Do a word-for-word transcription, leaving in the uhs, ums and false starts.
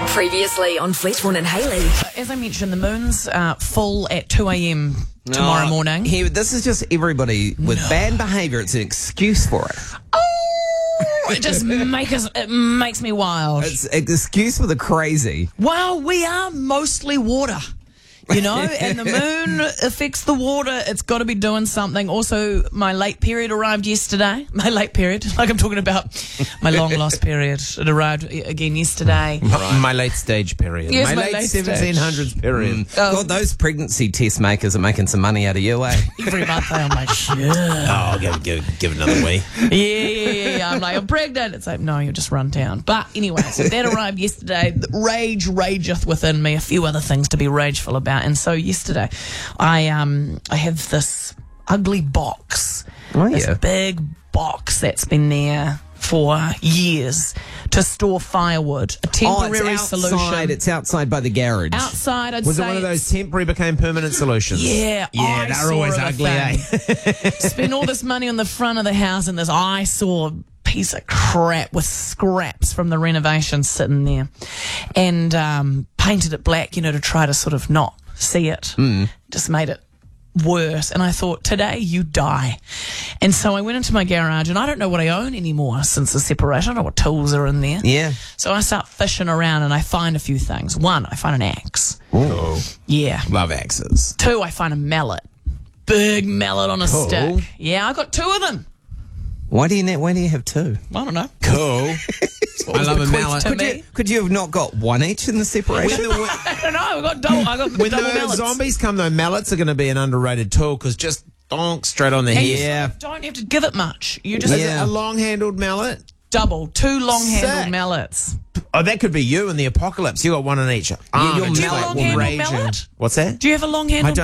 Previously on Fleetwood and Hayley. As I mentioned, the moon's uh, full at two a.m. tomorrow Oh, morning. Here, this is just everybody with No. bad behaviour. It's an excuse for it. Oh, it just make us, it makes me wild. It's an excuse for the crazy. Well, we are mostly water, you know, and the moon affects the water. It's got to be doing something. Also, my late period arrived yesterday. My late period, like I'm talking about my long lost period. It arrived again yesterday. My late stage period. Yes, my, my late, late stage. seventeen hundreds period. Mm. God, those pregnancy test makers are making some money out of you, eh? Every month I'm like, shit. Oh, give, give, give it another wee. Yeah, yeah, yeah. I'm like, I'm pregnant. It's like, no, you'll just run down. But anyway, so that arrived yesterday. Rage rageth within me. A few other things to be rageful about. And so yesterday, I um I have this ugly box. Oh, this yeah. big box that's been there for years to store firewood. A temporary oh, it's outside. solution. It's outside by the garage. Outside, I'd Was say it one of those it's- temporary became permanent solutions? Yeah, Yeah, they're eyesore always of a ugly, eh? thing. Spend all this money on the front of the house and this eyesore piece of crap with scraps from the renovation sitting there, and um, painted it black, you know, to try to sort of not see it. Mm. Just made it worse. And I thought, today you die. And so I went into my garage, and I don't know what I own anymore since the separation. I don't know what tools are in there. Yeah. So I start fishing around, and I find a few things. One, I find an axe. Cool. Yeah. Love axes. Two, I find a mallet. Big mallet on a Cool. stick. Yeah, I got two of them. Why do you ne- Why do you have two? I don't know. Cool. I love a bequeathed mallet. to Could me. you, could you have not got one each in the separation? I don't know. I got double. I got When double the mallets. zombies come, though, mallets are going to be an underrated tool because just donk straight on the And you head. Yeah. don't have to give it much. You just Is Yeah. it a long-handled mallet? double two long-handled Sick. mallets. Oh, that could be you in the apocalypse. You got one in each arm. your and just mallet like will long-handled raging. mallet? What's that? Do you have a long-handled